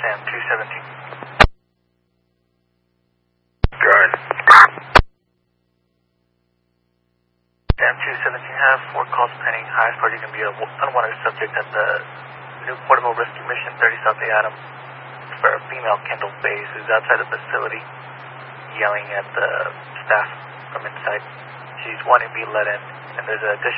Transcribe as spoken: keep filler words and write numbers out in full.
Sam two seventeen. Good. Sam two seventeen, have four calls pending. Highest party can be a unwanted subject at the new portable rescue mission thirty South A. Adam for a female Kendall Bays who's outside the facility yelling at the staff from inside. She's wanting to be let in, and there's a additional